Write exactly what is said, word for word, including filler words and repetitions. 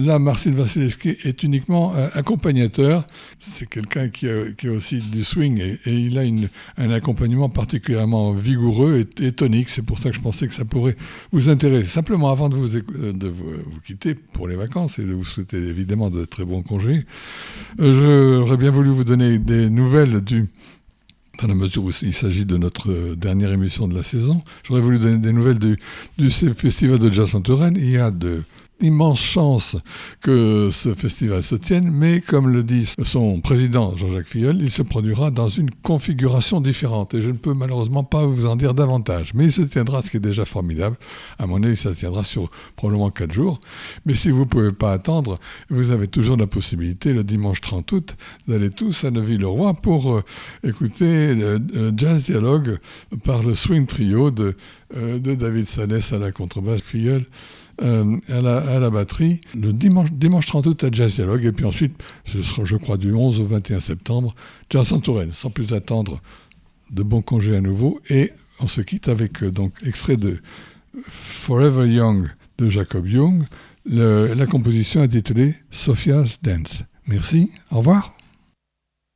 là, Marcin Wasilewski est uniquement euh, accompagnateur. C'est quelqu'un qui a, qui a aussi du swing et, et il a une, un accompagnement particulièrement vigoureux et, et tonique. C'est pour ça que je pensais que ça pourrait vous intéresser. Simplement, avant de vous, de vous, vous quitter pour les vacances et de vous souhaiter évidemment de très bons congés, euh, j'aurais bien voulu vous donner des nouvelles du... dans la mesure où il s'agit de notre dernière émission de la saison. J'aurais voulu donner des nouvelles du, du Festival de Jazz en Touraine. Il y a de immenses chances que ce festival se tienne, mais comme le dit son président Jean-Jacques Filleul, il se produira dans une configuration différente et je ne peux malheureusement pas vous en dire davantage. Mais il se tiendra, ce qui est déjà formidable. À mon avis, ça se tiendra sur probablement quatre jours. Mais si vous ne pouvez pas attendre, vous avez toujours la possibilité, le dimanche trente août, d'aller tous à Neuville-le-Roi pour euh, écouter le euh, Jazz Dialogue par le Swing Trio de, euh, de David Sanès à la contrebasse, Filleul Euh, à, la, à la batterie, le dimanche, dimanche trente août à Jazz Dialogue, et puis ensuite, ce sera, je crois, du onze au vingt et un septembre, Jazz en Touraine. Sans plus attendre, de bons congés à nouveau, et on se quitte avec euh, donc extrait de Forever Young de Jacob Young, le, la composition intitulée Sophia's Dance. Merci, au revoir.